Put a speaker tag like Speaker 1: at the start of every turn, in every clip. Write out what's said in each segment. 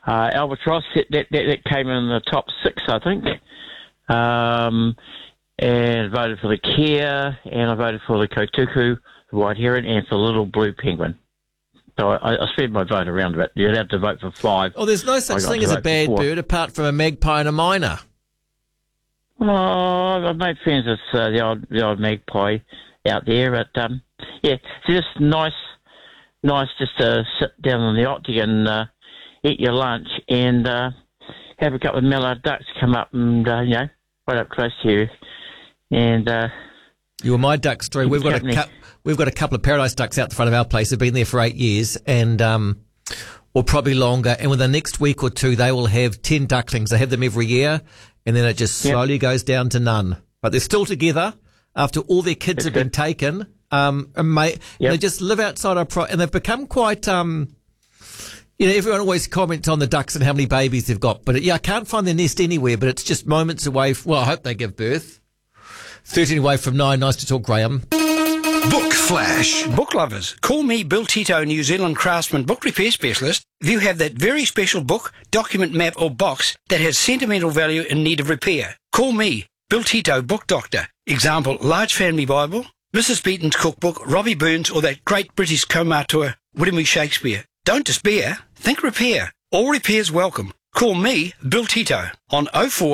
Speaker 1: Albatross, that came in the top 6, I think. And voted for the Kia, and I voted for the Kotuku, the White Heron, and for the Little Blue Penguin. So I spread my vote around a bit. You'd have to vote for 5.
Speaker 2: Oh, there's no such thing as a bad bird apart from a magpie and a myna.
Speaker 1: Oh, I've made friends with the old magpie out there, but yeah, it's just nice just to sit down on the octagon, eat your lunch, and have a couple of mallard ducks come up and right up close to you. And
Speaker 2: you were my ducks, Drew. We've got a couple of paradise ducks out the front of our place. They've been there for 8 years, and or probably longer. And within the next week or two, they will have 10 ducklings. They have them every year, and then it just slowly goes down to none. But they're still together after all their kids have been taken. And they just live outside our and they've become quite. Everyone always comments on the ducks and how many babies they've got, but I can't find their nest anywhere. But it's just moments away. I hope they give birth. 13 away from 9. Nice to talk, Graham.
Speaker 3: Book Flash. Book lovers, call me Bill Tito, New Zealand craftsman book repair specialist. If you have that very special book, document, map or box that has sentimental value in need of repair, call me Bill Tito, book doctor. Example, Large Family Bible, Mrs. Beaton's cookbook, Robbie Burns or that great British comauteur, William E. Shakespeare. Don't despair, think repair. All repairs welcome. Call me, Bill Tito, on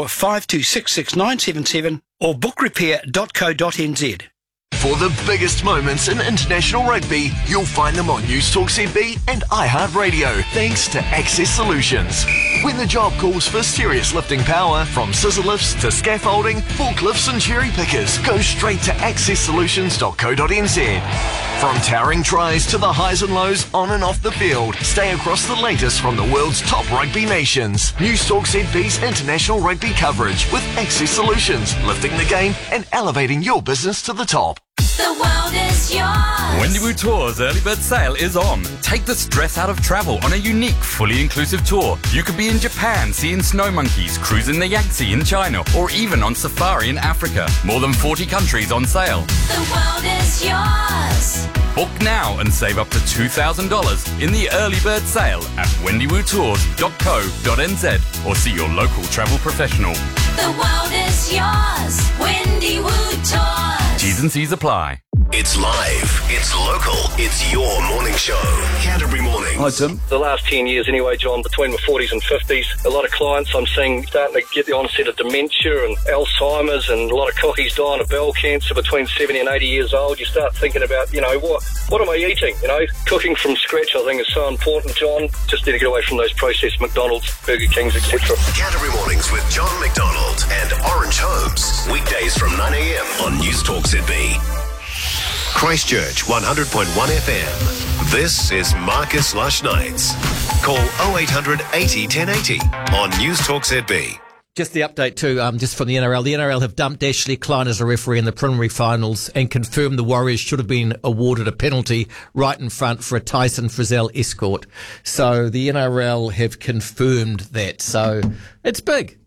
Speaker 3: 0452666977 or bookrepair.co.nz.
Speaker 4: For the biggest moments in international rugby, you'll find them on News Talk ZB and iHeartRadio, thanks to Access Solutions. When the job calls for serious lifting power, from scissor lifts to scaffolding, forklifts and cherry pickers, go straight to accesssolutions.co.nz. From towering tries to the highs and lows on and off the field, stay across the latest from the world's top rugby nations. News Talk ZB's international rugby coverage with Access Solutions, lifting the game and elevating your business to the top.
Speaker 5: The world is yours.
Speaker 6: Wendiwu Tours early bird sale is on. Take the stress out of travel on a unique, fully inclusive tour. You could be in Japan seeing snow monkeys, cruising the Yangtze in China, or even on safari in Africa. More than 40 countries on sale.
Speaker 5: The world is yours.
Speaker 6: Book now and save up to $2,000 in the early bird sale at wendiwutours.co.nz or see your local travel professional.
Speaker 5: The world is yours. Wendiwu Tours.
Speaker 6: T's and C's apply.
Speaker 7: It's live, it's local, it's your morning show. Canterbury Mornings.
Speaker 8: Hi, Tim.
Speaker 9: The last 10 years anyway, John, between my 40s and 50s, a lot of clients I'm seeing starting to get the onset of dementia and Alzheimer's, and a lot of cockies dying of bowel cancer between 70 and 80 years old. You start thinking about, what am I eating? Cooking from scratch I think is so important, John. Just need to get away from those processed McDonald's, Burger Kings, etc.
Speaker 7: Canterbury Mornings with John McDonald and Orange Holmes. Weekdays from 9 a.m. on News Talk ZB. Christchurch 100.1 FM. This is Marcus Lush Nights. Call 0800 80 1080 on News Talk ZB.
Speaker 2: Just the update too, just from the NRL. The NRL have dumped Ashley Klein as a referee in the preliminary finals and confirmed the Warriors should have been awarded a penalty right in front for a Tyson Frizzell escort. So the NRL have confirmed that. So it's big.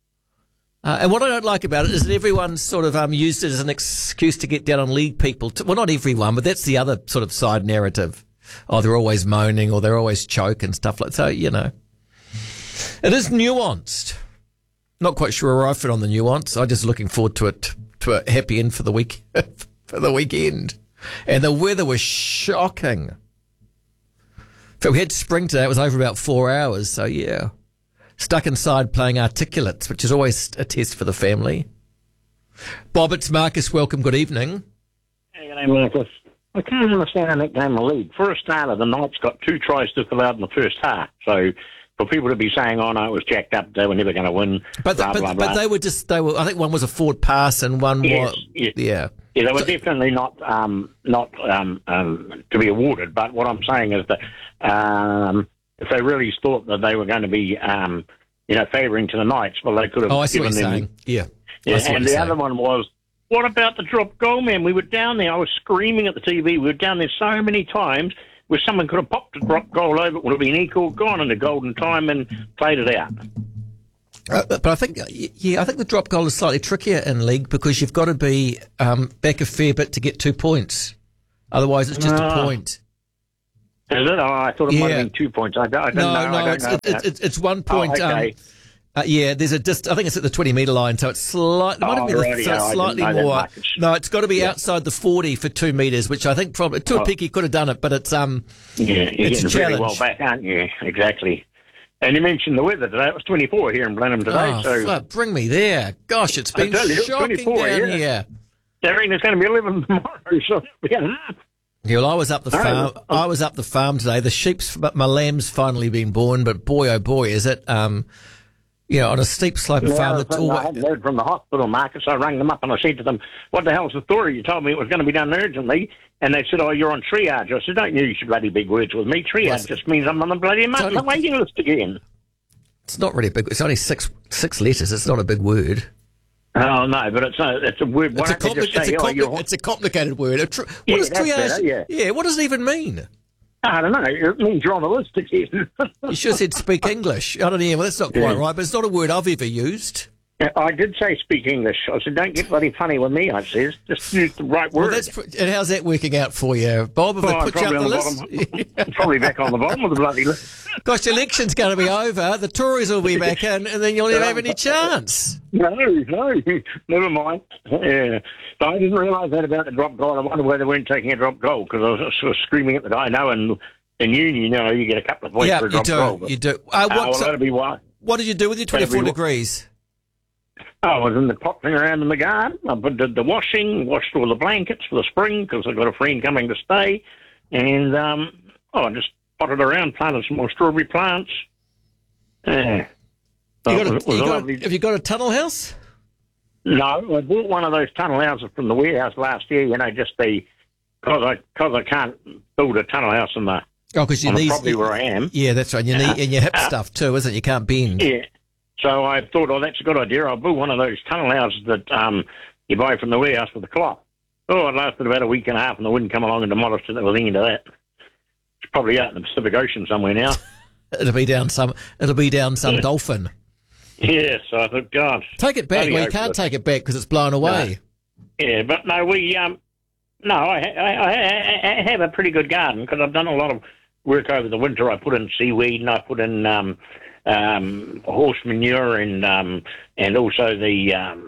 Speaker 2: And what I don't like about it is that everyone sort of used it as an excuse to get down on league people. Well, not everyone, but that's the other sort of side narrative. Oh, they're always moaning or they're always choke and stuff like that. So, it is nuanced. Not quite sure where I fit on the nuance. I'm just looking forward to it, to a happy end for the week, for the weekend. And the weather was shocking. So we had spring today. It was over about 4 hours. So, yeah. Stuck inside playing Articulates, which is always a test for the family. Bob, it's Marcus. Welcome. Good evening.
Speaker 10: Hey, good day, Marcus. I can't understand that game of league. For a starter, the Knights got 2 tries disallowed in the first half. So for people to be saying, oh, no, it was jacked up, they were never going to win,
Speaker 2: but they were just, I think one was a forward pass and one was,
Speaker 10: yes.
Speaker 2: Yeah.
Speaker 10: Yeah, they were definitely not to be awarded. But what I'm saying is that if they really thought that they were going to be, favouring to the Knights, well, they could have given them.
Speaker 2: Saying. Yeah.
Speaker 10: And the other one was, what about the drop goal, man? We were down there. I was screaming at the TV. We were down there so many times where someone could have popped a drop goal over. It would have been equal, gone into golden time and played it out.
Speaker 2: But I think the drop goal is slightly trickier in league because you've got to be back a fair bit to get 2 points. Otherwise, it's just a point.
Speaker 10: Is it? Oh, I thought it might have been 2 points. I don't know.
Speaker 2: It's 1 point.
Speaker 10: Oh, okay.
Speaker 2: There's I think it's at the 20-metre line, so it's slightly, slightly more. No, it's got to be outside the 40 for 2 metres, which I think probably Tuapiki could have done it, but it's
Speaker 10: you're
Speaker 2: it's a
Speaker 10: getting
Speaker 2: challenge.
Speaker 10: very well back, aren't you? Exactly. And you mentioned the weather today. It was 24 here in Blenheim today.
Speaker 2: Bring me there. Gosh, it's been shocking down here.
Speaker 10: They reckon it's going to be 11 tomorrow, so
Speaker 2: Yeah, well, I was up the farm. I was up the farm today. The my lamb's finally been born, but boy, oh boy, is it! On a steep slope of farm.
Speaker 10: I hadn't heard from the hospital, Marcus. I rang them up and I said to them, "What the hell's the story? You told me it was going to be done urgently." And they said, "Oh, you're on triage." I said, "Don't use your bloody big words with me. Triage just means I'm on the bloody waiting list again."
Speaker 2: It's not really big. It's only six letters. It's not a big word.
Speaker 10: Oh no, but it's a word.
Speaker 2: It's a complicated word. What is triage? Yeah, what does it even mean?
Speaker 10: I don't know. It means you're on the list again.
Speaker 2: You should have said speak English. I don't know. Well, that's not quite right, but it's not a word I've ever used.
Speaker 10: I did say speak English. I said, don't get bloody funny with me, I says. Just use the right word.
Speaker 2: And how's that working out for you, Bob? Have they put you up the list?
Speaker 10: Probably back on the bottom of the bloody list.
Speaker 2: Gosh, the election's going to be over. The Tories will be back in, and then you'll never have any chance.
Speaker 10: No, never mind. Yeah. So I didn't realise that about the drop goal. I wonder why they weren't taking a drop goal, because I was sort of screaming at the guy. I know in uni, you get a couple of points for a drop goal.
Speaker 2: You do.
Speaker 10: That'll be why.
Speaker 2: What did you do with your 24 degrees?
Speaker 10: I was in the pottering around in the garden. I did the washing, washed all the blankets for the spring because I've got a friend coming to stay. And I just potted around, planted some more strawberry plants. Yeah.
Speaker 2: Have you got a tunnel house?
Speaker 10: No, I bought one of those tunnel houses from the warehouse last year, because I can't build a tunnel house on the property where I am.
Speaker 2: Yeah, that's right. And your hip stuff too, isn't it? You can't bend.
Speaker 10: Yeah. So I thought, that's a good idea. I'll build one of those tunnel houses that you buy from the warehouse with the cloth. Oh, it lasted about a week and a half, and the wind come along and demolished it. That was the end of that. It's probably out in the Pacific Ocean somewhere now.
Speaker 2: It'll be down some dolphin.
Speaker 10: Yes, I thought, God.
Speaker 2: Take it back. Well, you can't take it back because it's blown away.
Speaker 10: No. Yeah, but no, I have a pretty good garden because I've done a lot of work over the winter. I put in seaweed and I put in horse manure and also the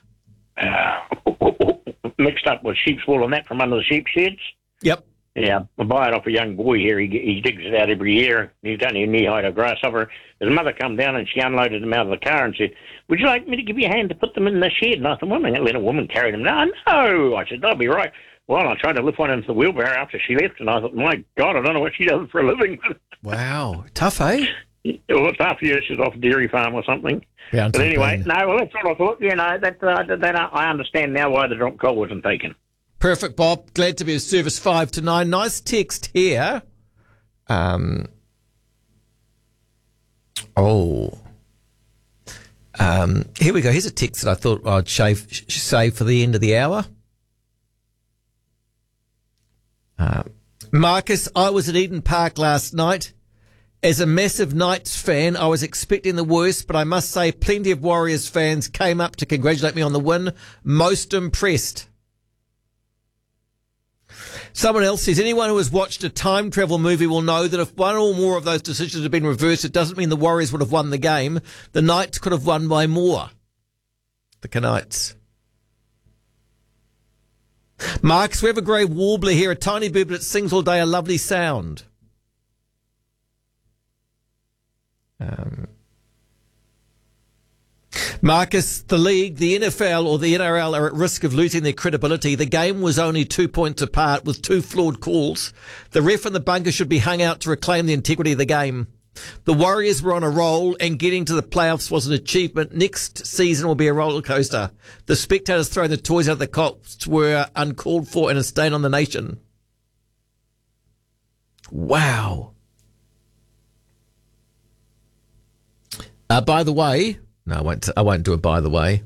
Speaker 10: mixed up with sheep's wool and that from under the sheep sheds.
Speaker 2: Yep.
Speaker 10: Yeah, I buy it off a young boy here. He digs it out every year. He's only a knee height of grasshopper. His mother come down and she unloaded them out of the car and said, "Would you like me to give you a hand to put them in the shed?" And I said, "Well, I'm going to let a woman carry them down." "No." I said, "That'll be right." Well, I tried to lift one into the wheelbarrow after she left, and I thought, my God, I don't know what she does for a living.
Speaker 2: Wow. Tough, eh?
Speaker 10: Well, it's after she's off a dairy farm or something.
Speaker 2: Yeah,
Speaker 10: but anyway, that's what I thought. That I understand now why the drop goal wasn't taken.
Speaker 2: Perfect, Bob. Glad to be of service 5 to 9. Nice text here. Here we go. Here's a text that I thought I'd save for the end of the hour. Marcus, I was at Eden Park last night. As a massive Knights fan, I was expecting the worst, but I must say plenty of Warriors fans came up to congratulate me on the win. Most impressed. Someone else says, anyone who has watched a time travel movie will know that if one or more of those decisions had been reversed, it doesn't mean the Warriors would have won the game. The Knights could have won by more. The Knights. Marcus, we have a grey warbler here, a tiny bird, but it sings all day, a lovely sound. Marcus, the league, the NFL or the NRL are at risk of losing their credibility. The game was only 2 points apart with 2 flawed calls. The ref and the bunker should be hung out to reclaim the integrity of the game. The Warriors were on a roll and getting to the playoffs was an achievement. Next season will be a roller coaster. The spectators throwing the toys out of the cops were uncalled for and a stain on the nation. Wow. By the way, no, I won't do it by the way.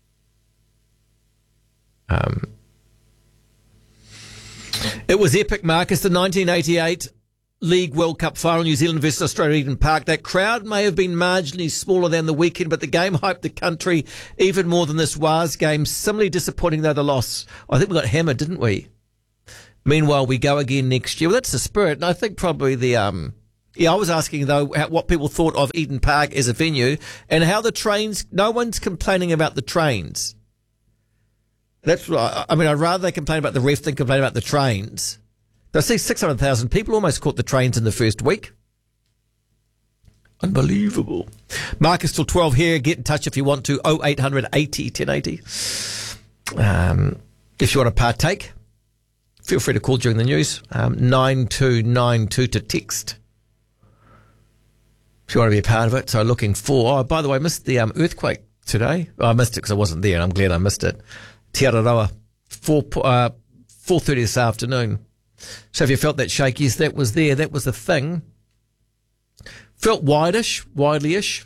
Speaker 2: It was epic, Marcus, the 1988 League World Cup final, New Zealand versus Australia, Eden Park. That crowd may have been marginally smaller than the weekend, but the game hyped the country even more than this WAS game. Similarly disappointing though the loss. I think we got hammered, didn't we? Meanwhile, we go again next year. Well, that's the spirit. And I think probably I was asking, though, what people thought of Eden Park as a venue and how the trains, no one's complaining about the trains. That's right. I mean, I'd rather they complain about the ref than complain about the trains. I see 600,000 people almost caught the trains in the first week. Unbelievable. Marcus till 12 here. Get in touch if you want to. 0800 80 1080. If you want to partake, feel free to call during the news. 9292 to text. If you want to be a part of it. So looking for... Oh, by the way, I missed the earthquake today. Oh, I missed it because I wasn't there, and I'm glad I missed it. Te Araroa, 4:30 this afternoon. So if you felt that shakies, that was there. That was the thing. Felt widely-ish.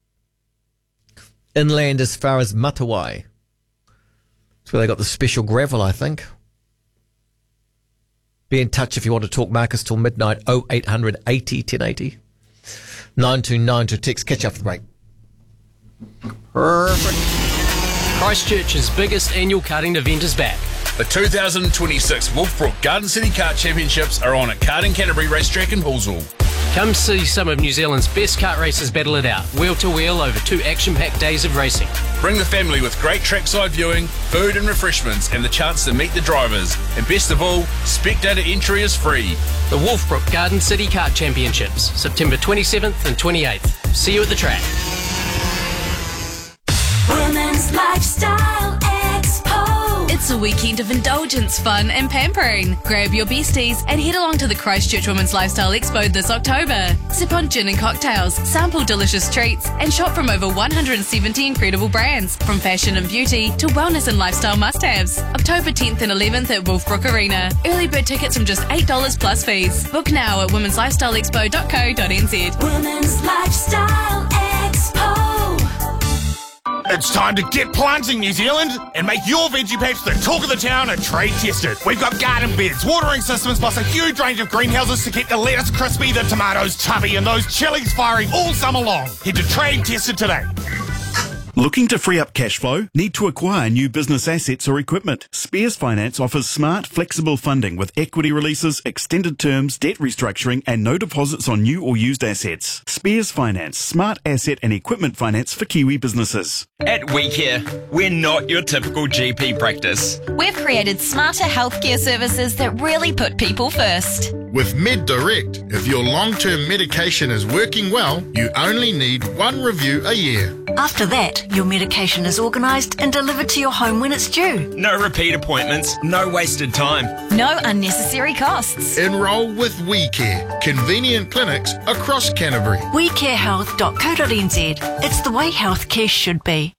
Speaker 2: Inland as far as Matawai. That's where they got the special gravel, I think. Be in touch if you want to talk, Marcus, till midnight. 0800 80 1080. 929 to text. Catch up for the break.
Speaker 8: Perfect. Christchurch's biggest annual karting event is back.
Speaker 11: The 2026 Wolfbrook Garden City Kart Championships are on at Karting Canterbury Racetrack in Hallsville.
Speaker 8: Come see some of New Zealand's best kart racers battle it out, wheel to wheel over 2 action-packed days of racing.
Speaker 11: Bring the family with great trackside viewing, food and refreshments, and the chance to meet the drivers. And best of all, spectator entry is free.
Speaker 8: The Wolfbrook Garden City Kart Championships, September 27th and 28th. See you at the track.
Speaker 5: Women's Lifestyle Expo. It's a weekend of indulgence, fun and pampering. Grab your besties and head along to the Christchurch Women's Lifestyle Expo this October. Sip on gin and cocktails, sample delicious treats, and shop from over 170 incredible brands, from fashion and beauty to wellness and lifestyle must-haves. October 10th and 11th at Wolfbrook Arena. Early bird tickets from just $8 plus fees. Book now at womenslifestyleexpo.co.nz. Women's Lifestyle Expo.
Speaker 12: It's time to get planting, New Zealand, and make your veggie patch the talk of the town and trade tested. We've got garden beds, watering systems, plus a huge range of greenhouses to keep the lettuce crispy, the tomatoes chubby, and those chilies firing all summer long. Head to Trade Tested today.
Speaker 13: Looking to free up cash flow? Need to acquire new business assets or equipment? Spears Finance offers smart, flexible funding with equity releases, extended terms, debt restructuring, and no deposits on new or used assets. Spears Finance, smart asset and equipment finance for Kiwi businesses.
Speaker 14: At WeCare, we're not your typical GP practice.
Speaker 15: We've created smarter healthcare services that really put people first.
Speaker 16: With MedDirect, if your long-term medication is working well, you only need one review a year.
Speaker 17: After that, your medication is organised and delivered to your home when it's due.
Speaker 14: No repeat appointments, no wasted time.
Speaker 15: No unnecessary costs.
Speaker 16: Enrol with WeCare, convenient clinics across Canterbury.
Speaker 17: WeCareHealth.co.nz. It's the way healthcare should be.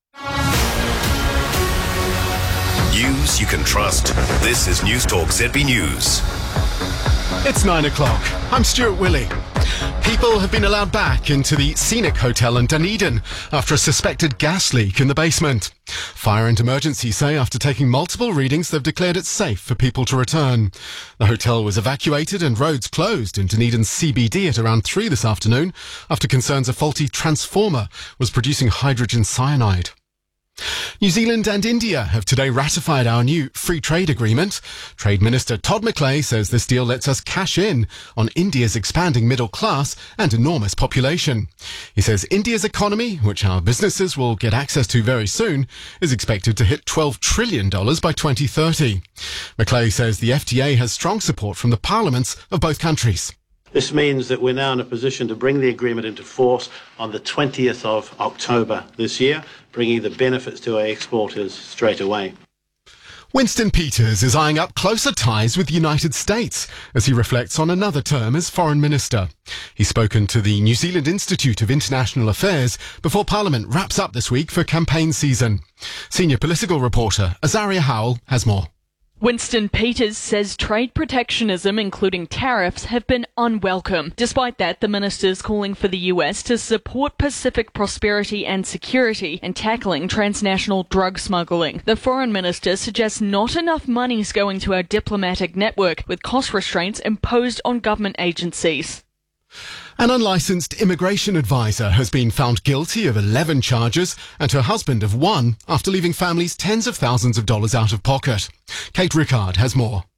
Speaker 7: News you can trust. This is News Talk ZB News.
Speaker 18: It's 9 o'clock. I'm Stuart Willey. People have been allowed back into the Scenic Hotel in Dunedin after a suspected gas leak in the basement. Fire and emergency say after taking multiple readings, they've declared it safe for people to return. The hotel was evacuated and roads closed in Dunedin's CBD at around 3 this afternoon after concerns a faulty transformer was producing hydrogen cyanide. New Zealand and India have today ratified our new free trade agreement. Trade Minister Todd McClay says this deal lets us cash in on India's expanding middle class and enormous population. He says India's economy, which our businesses will get access to very soon, is expected to hit $12 trillion by 2030. McClay says the FTA has strong support from the parliaments of both countries.
Speaker 19: This means that we're now in a position to bring the agreement into force on the 20th of October this year, bringing the benefits to our exporters straight away.
Speaker 18: Winston Peters is eyeing up closer ties with the United States as he reflects on another term as Foreign Minister. He's spoken to the New Zealand Institute of International Affairs before Parliament wraps up this week for campaign season. Senior political reporter Azaria Howell has more.
Speaker 20: Winston Peters says trade protectionism, including tariffs, have been unwelcome. Despite that, the minister's calling for the US to support Pacific prosperity and security and tackling transnational drug smuggling. The foreign minister suggests not enough money is going to our diplomatic network, with cost restraints imposed on government agencies.
Speaker 18: An unlicensed immigration advisor has been found guilty of 11 charges and her husband of 1 after leaving families tens of thousands of dollars out of pocket. Kate Rickard has more.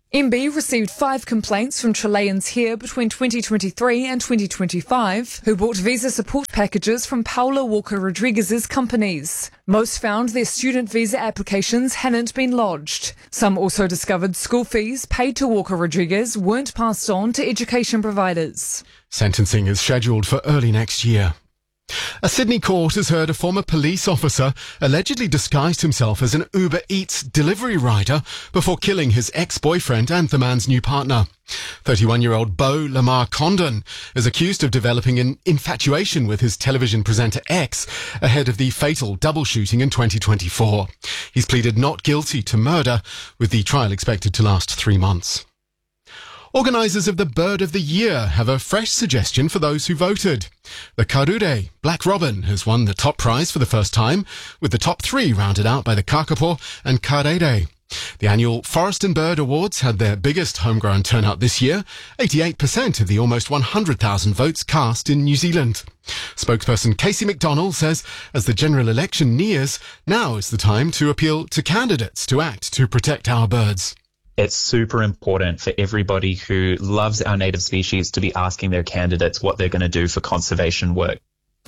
Speaker 21: MB received 5 complaints from Chileans here between 2023 and 2025 who bought visa support packages from Paula Walker Rodriguez's companies. Most found their student visa applications hadn't been lodged. Some also discovered school fees paid to Walker Rodriguez weren't passed on to education providers.
Speaker 18: Sentencing is scheduled for early next year. A Sydney court has heard a former police officer allegedly disguised himself as an Uber Eats delivery rider before killing his ex-boyfriend and the man's new partner. 31-year-old Beau Lamar Condon is accused of developing an infatuation with his television presenter ex ahead of the fatal double shooting in 2024. He's pleaded not guilty to murder, with the trial expected to last 3 months. Organisers of the Bird of the Year have a fresh suggestion for those who voted. The Karure Black Robin has won the top prize for the first time, with the top 3 rounded out by the Kakapo and Karere. The annual Forest and Bird Awards had their biggest homegrown turnout this year, 88% of the almost 100,000 votes cast in New Zealand. Spokesperson Casey McDonnell says as the general election nears, now is the time to appeal to candidates to act to protect our birds.
Speaker 22: It's super important for everybody who loves our native species to be asking their candidates what they're going to do for conservation work.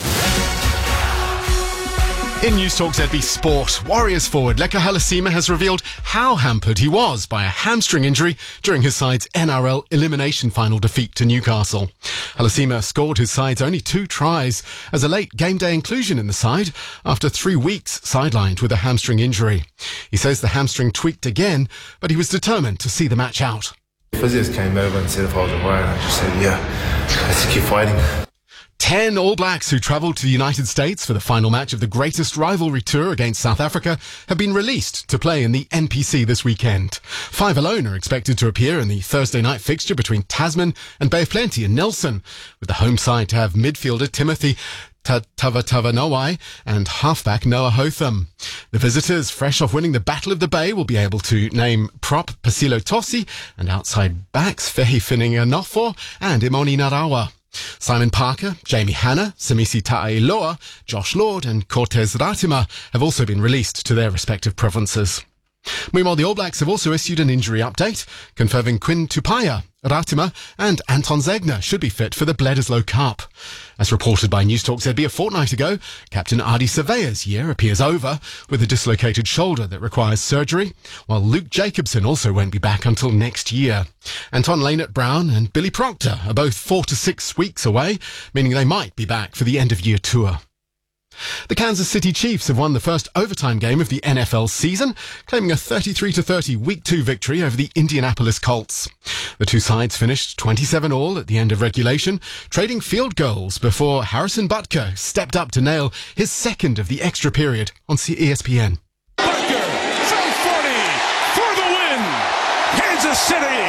Speaker 18: In News Talk ZB Sport, Warriors forward Leka Halasima has revealed how hampered he was by a hamstring injury during his side's NRL elimination final defeat to Newcastle. Halasima scored his side's only 2 tries as a late game day inclusion in the side after 3 weeks sidelined with a hamstring injury. He says the hamstring tweaked again, but he was determined to see the match out.
Speaker 23: Physios came over and said if I was alright, I just said, yeah, let's keep fighting.
Speaker 18: 10 All Blacks who travelled to the United States for the final match of the greatest rivalry tour against South Africa have been released to play in the NPC this weekend. 5 alone are expected to appear in the Thursday night fixture between Tasman and Bay of Plenty in Nelson, with the home side to have midfielder Timothy Tavatavanoai and halfback Noah Hotham. The visitors, fresh off winning the Battle of the Bay, will be able to name prop Pasilo Tosi and outside backs Fehi Fininganofo and Imoni Narawa. Simon Parker, Jamie Hanna, Samisi Ta'ailoa, Josh Lord and Cortez Ratima have also been released to their respective provinces. Meanwhile, the All Blacks have also issued an injury update, confirming Quinn Tupaya, Ratima and Anton Zegner should be fit for the Bledisloe Cup. As reported by News Talk ZB a fortnight ago, Captain Adi Surveyor's year appears over with a dislocated shoulder that requires surgery, while Luke Jacobson also won't be back until next year. Anton Lainert-Brown and Billy Proctor are both 4 to 6 weeks away, meaning they might be back for the end-of-year tour. The Kansas City Chiefs have won the first overtime game of the NFL season, claiming a 33-30 Week 2 victory over the Indianapolis Colts. The two sides finished 27-all at the end of regulation, trading field goals before Harrison Butker stepped up to nail his second of the extra period on ESPN.
Speaker 24: Butker, 740 for the win! Kansas City,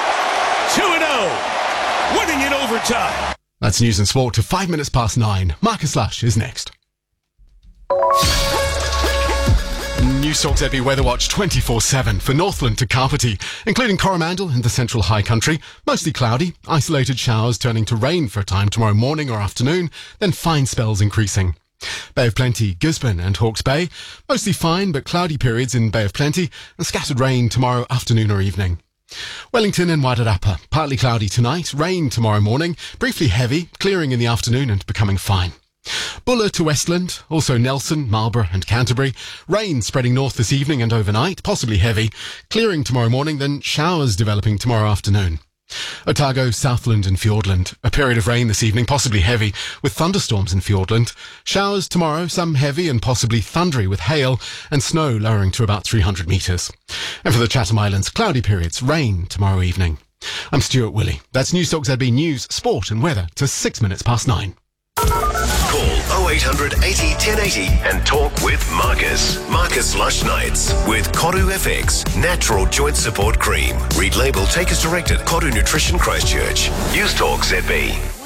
Speaker 24: 2-0, winning in overtime.
Speaker 18: That's news and sport to 5 minutes past 9. Marcus Lush is next. News Talk ZB Weather Watch 24/7 for Northland to Kapiti, including Coromandel and the Central High Country. Mostly cloudy, isolated showers turning to rain for a time tomorrow morning or afternoon, then fine spells increasing. Bay of Plenty, Gisborne and Hawke's Bay, mostly fine but cloudy periods in Bay of Plenty and scattered rain tomorrow afternoon or evening. Wellington and Wairarapa, partly cloudy tonight, rain tomorrow morning, briefly heavy, clearing in the afternoon and becoming fine. Buller to Westland, also Nelson, Marlborough and Canterbury. Rain spreading north this evening and overnight, possibly heavy. Clearing tomorrow morning, then showers developing tomorrow afternoon. Otago, Southland and Fiordland. A period of rain this evening, possibly heavy, with thunderstorms in Fiordland. Showers tomorrow, some heavy and possibly thundery with hail and snow lowering to about 300 metres. And for the Chatham Islands, cloudy periods, rain tomorrow evening. I'm Stuart Willey. That's News Talk ZB News, Sport and Weather to 6 minutes past 9.
Speaker 7: Call 0800 80 1080 and talk with Marcus. Marcus Lush Nights with Koru FX Natural Joint Support Cream. Read label, take as directed. Koru Nutrition Christchurch. News Talk ZB.